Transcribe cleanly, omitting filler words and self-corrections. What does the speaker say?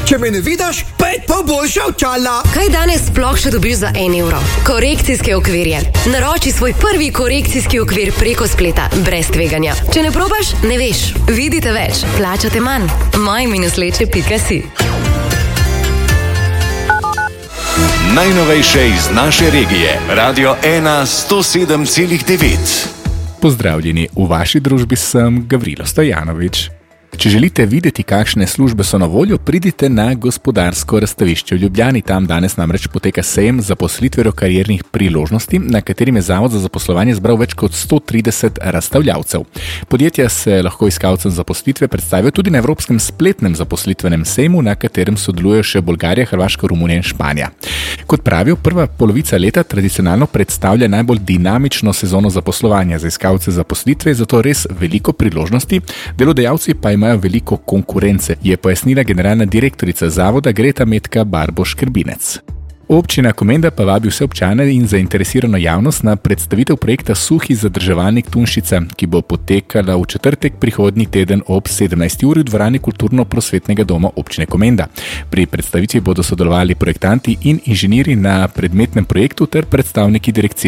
Če me ne vidiš, 5 pa boljša očala. Kaj danes sploh še dobiš za 1 evro? Korekcijske okvirje. Naroči svoj prvi korekcijski okvir preko spleta, brez tveganja. Če ne probaš, ne veš. Vidite več, plačate manj. moj-leče.si. Najnovejše iz naše regije. Radio 1 107,9. Pozdravljeni, v vaši družbi sem Gavrilo Stojanovič. Če želite videti, kakšne službe so na voljo, pridite na Gospodarsko razstavišče v Ljubljani. Tam danes namreč poteka sejem zaposlitve-kariernih priložnosti, na katerim je Zavod za zaposlovanje zbral več kot 130 razstavljavcev. Podjetja se lahko iskalcem zaposlitve predstavijo tudi na Evropskem spletnem zaposlitvenem sejmu, na katerem sodelujejo še Bolgarija, Hrvaška, Romunija in Španija. Kot pravijo, prva polovica leta tradicionalno predstavlja najbolj dinamično sezono zaposlovanja za iskalce zaposlitve, zato res veliko priložnosti, delodajalci pa imajo veliko konkurence, je pojasnila generalna direktorica zavoda Greta Metka Barboš-Krbinec. Občina Komenda pa vabi vse občane in zainteresirano javnost na predstavitev projekta Suhi zadrževalnik Tunjšica, ki bo potekala v četrtek prihodnji teden ob 17. uri v dvorani Kulturno-prosvetnega doma občine Komenda. Pri predstavitvi bodo sodelovali projektanti in inženirji na predmetnem projektu ter predstavniki direkcije